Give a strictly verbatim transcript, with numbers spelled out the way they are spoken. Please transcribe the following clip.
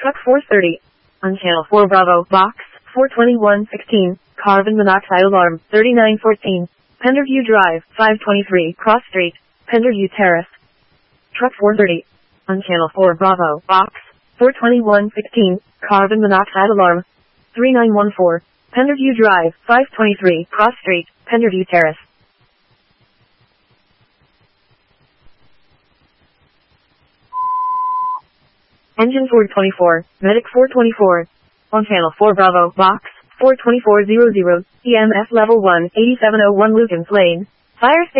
Truck four thirty. On channel four Bravo, box four twenty-one sixteen, carbon monoxide alarm, thirty-nine fourteen. Penderview Drive, five twenty-three, Cross Street, Penderview Terrace. Truck four thirty. On channel four Bravo, box four twenty-one sixteen, carbon monoxide alarm, thirty-nine fourteen. Penderview Drive, five twenty-three, Cross Street, Penderview Terrace. Engine four twenty-four, Medic four twenty-four. On channel four Bravo, box four twenty-four hundred, E M F level one, eighty-seven oh one Lucas Lane. Fire station.